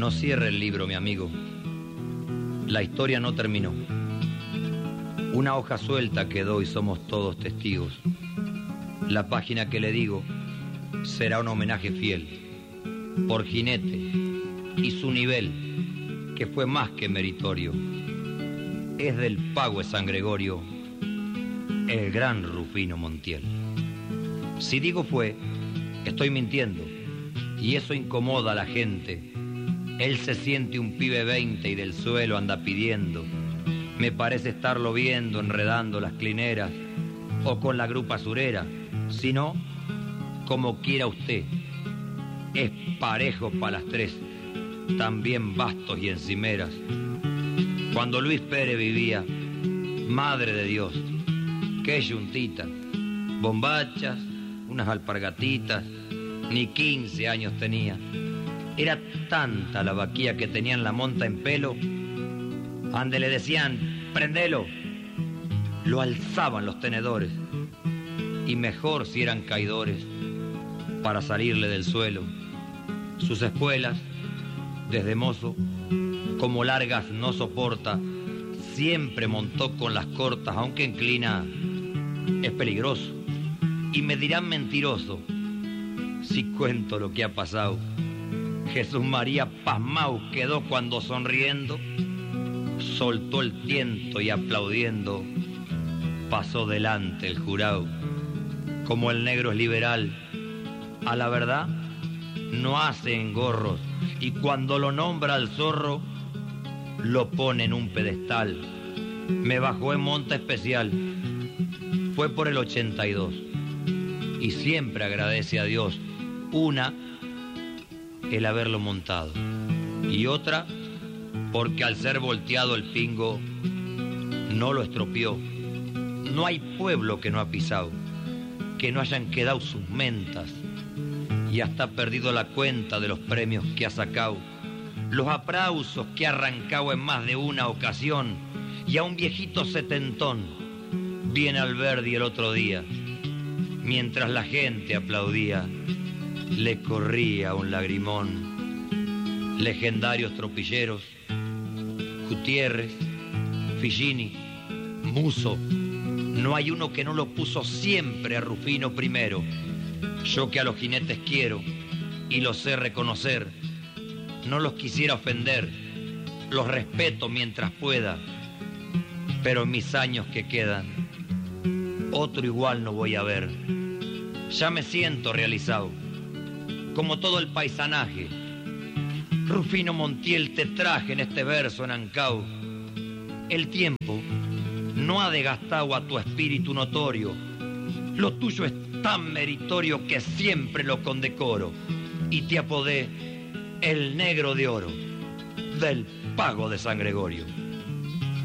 No cierre el libro, mi amigo. La historia no terminó. Una hoja suelta quedó y somos todos testigos. La página que le digo será un homenaje fiel, por jinete y su nivel, que fue más que meritorio. Es del pago de San Gregorio, el gran Rufino Montiel. Si digo fue, estoy mintiendo, y eso incomoda a la gente. Él se siente un pibe 20 y del suelo anda pidiendo. Me parece estarlo viendo enredando las clineras o con la grupa surera. Si no, como quiera usted, es parejo para las tres, también bastos y encimeras. Cuando Luis Pérez vivía, madre de Dios, qué yuntita, bombachas, unas alpargatitas, ni 15 años tenía. Era tanta la vaquía que tenía en la monta en pelo, ande le decían, prendelo, lo alzaban los tenedores, y mejor si eran caidores, para salirle del suelo. Sus espuelas, desde mozo, como largas no soporta, siempre montó con las cortas, aunque inclina, es peligroso. Y me dirán mentiroso si cuento lo que ha pasado. Jesús María pasmao quedó cuando sonriendo soltó el tiento y aplaudiendo pasó delante el jurado. Como el negro es liberal, a la verdad no hace engorros, y cuando lo nombra al zorro lo pone en un pedestal. Me bajó en monta especial, fue por el 82, y siempre agradece a Dios. Una, el haberlo montado, y otra, porque al ser volteado el pingo no lo estropeó. No hay pueblo que no ha pisado, que no hayan quedado sus mentas, y hasta ha perdido la cuenta de los premios que ha sacado, los aplausos que ha arrancado en más de una ocasión, y a un viejito setentón viene Alberdi el otro día, mientras la gente aplaudía, le corría un lagrimón. Legendarios tropilleros, Gutiérrez, Figini, Muso, no hay uno que no lo puso siempre a Rufino primero. Yo que a los jinetes quiero y los sé reconocer, no los quisiera ofender, los respeto mientras pueda, pero en mis años que quedan, otro igual no voy a ver. Ya me siento realizado, como todo el paisanaje. Rufino Montiel, te traje en este verso en Ancao. El tiempo no ha desgastado a tu espíritu notorio. Lo tuyo es tan meritorio que siempre lo condecoro, y te apodé el negro de oro del pago de San Gregorio.